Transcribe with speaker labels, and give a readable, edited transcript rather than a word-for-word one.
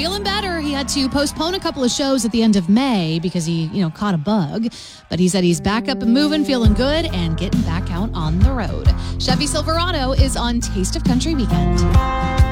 Speaker 1: feeling better. He had to postpone a couple of shows at the end of May because he, caught a bug. But he said he's back up and moving, feeling good, and getting back out on the road. Chevy Silverado is on Taste of Country Weekend.